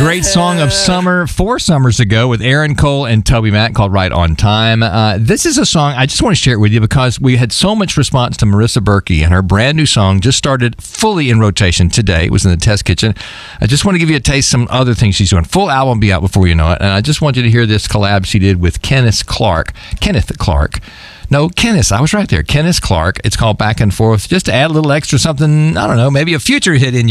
great song of summer 4 summers ago with Aaron Cole and Toby Mac called Right on Time. This is a song, I just want to share it with you because we had so much response to Marissa Berkey, and her brand new song just started fully in rotation today. It was in the test kitchen. I just want to give you a taste of some other things she's doing. Full album will be out before you know it, and I just want you to hear this collab she did with Kenneth Clark. No, Kenneth. I was right there. Kenneth Clark. It's called Back and Forth. Just to add a little extra something, I don't know, maybe a future hit in